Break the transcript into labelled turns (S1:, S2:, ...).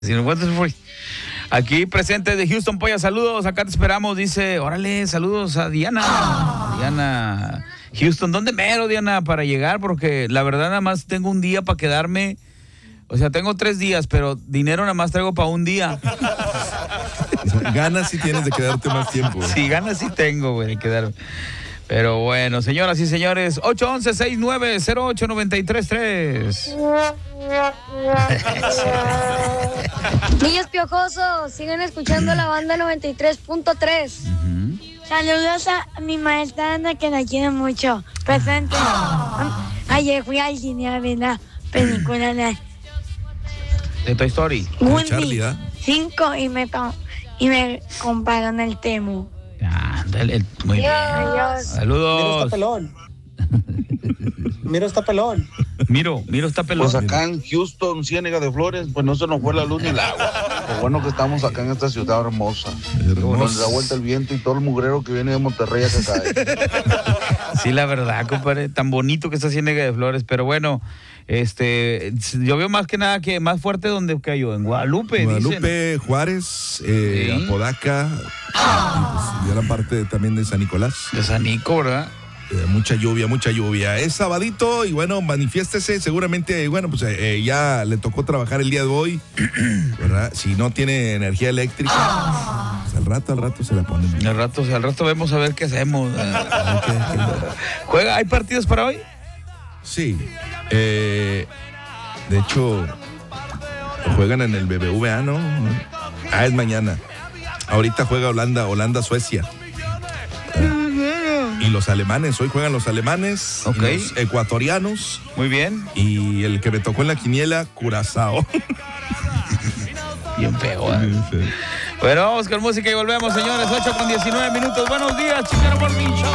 S1: Si no encuentras free. Aquí presente de Houston Polla, saludos, acá te esperamos, dice, órale, saludos a Diana. Diana, Houston, ¿dónde mero, Diana, para llegar? Porque la verdad nada más tengo un día para quedarme, o sea, tengo 3 días, pero dinero nada más traigo para un día.
S2: Ganas sí tienes de quedarte más tiempo.
S1: Sí, ganas sí tengo, güey, de quedarme. Pero bueno, señoras y señores, 811-6908-933.
S3: Niños piojosos, sigan escuchando la banda 93.3. Saludos a mi maestra Ana, que la quiere mucho. Presente. Ayer fui al cine a ver la película de
S1: Toy Story.
S3: Woody 5 y me compraron el Temu.
S1: Ándale, muy bien.
S3: Adiós.
S1: Saludos.
S4: Mira, está pelón.
S1: Miro, está pelón.
S5: Pues acá en Houston, Ciénega de Flores, pues no se nos fue la luz ni el agua. Lo bueno que estamos acá en esta ciudad hermosa. Nos da vuelta el viento y todo el mugrero que viene de Monterrey acá cae.
S1: Sí, la verdad, compadre, tan bonito que está Ciénega de Flores, pero bueno, yo veo más que nada que más fuerte donde cayó, en Guadalupe,
S2: dicen. Juárez, ¿sí? Apodaca, y gran parte también de San Nicolás.
S1: De San Nico, ¿verdad?
S2: Mucha lluvia. Es sabadito y bueno, manifiéstese. Seguramente, bueno, pues ya le tocó trabajar el día de hoy, ¿verdad? Si no tiene energía eléctrica, pues al rato se la ponen.
S1: Al rato vemos a ver qué hacemos. ¿Hay partidos para hoy?
S2: Sí. De hecho, juegan en el BBVA, ¿no? Es mañana. Ahorita juega Holanda-Suecia. Y los alemanes, hoy juegan los alemanes,
S1: okay.
S2: Y los ecuatorianos.
S1: Muy bien.
S2: Y el que me tocó en la quiniela, Curazao.
S1: Bien feo. Bueno, vamos con música y volvemos, señores. 8:19. Buenos días, Chicago Morning Show.